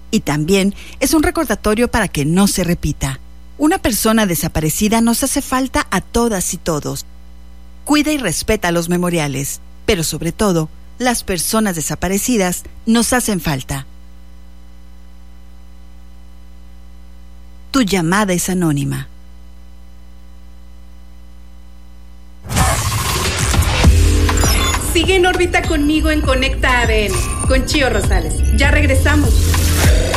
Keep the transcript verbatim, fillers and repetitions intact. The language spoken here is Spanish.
Y también es un recordatorio para que no se repita. Una persona desaparecida nos hace falta a todas y todos. Cuida y respeta los memoriales, pero sobre todo, las personas desaparecidas nos hacen falta. Tu llamada es anónima. Sigue en órbita conmigo en Conecta A D N, con Chío Rosales. Ya regresamos.